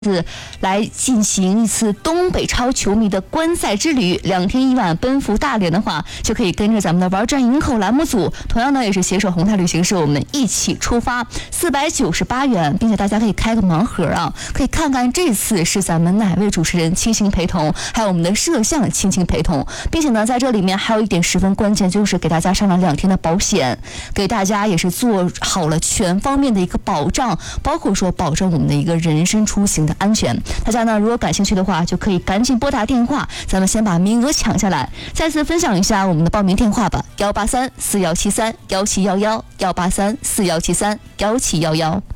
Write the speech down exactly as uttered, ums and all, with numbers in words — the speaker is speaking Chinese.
次来进行一次东北超球迷的观赛之旅，两天一晚奔赴大连的话，就可以跟着咱们的玩转营口栏目组，同样呢也是携手宏泰旅行社，我们一起出发，四百九十八元，并且大家可以开个盲盒啊，可以看看这次是咱们哪位主持人亲情陪同，还有我们的摄像亲情陪同，并且呢在这里面还有一点十分关键，就是给大家上了两天的保险，给大家也是做好了全方面的一个保障，包括说保证我们的一个人身出行的安全。大家呢如果感兴趣的话，就可以赶紧拨打电话，咱们先把名额抢下来。再次分享一下我们的报名电话吧：幺八三四幺七三幺七幺幺，幺八三四幺七三幺七幺幺。